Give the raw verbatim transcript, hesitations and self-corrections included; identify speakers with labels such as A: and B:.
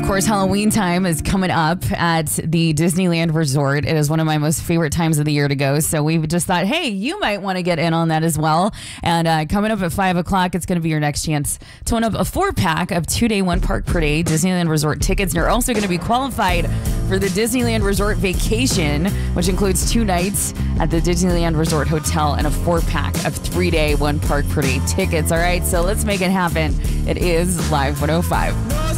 A: course, Halloween time is coming up at the Disneyland Resort. It is one of my most favorite times of the year to go. So we just thought, hey, you might want to get in on that as well. And uh, coming up at five o'clock, it's going to be your next chance to win up a four-pack of two-day, one-park per day Disneyland Resort tickets. And you're also going to be qualified for the Disneyland Resort Vacation, which includes two nights at the Disneyland Resort Hotel and a four-pack of three-day, one-park per day tickets. All right, so let's make it happen. It is Live one oh five.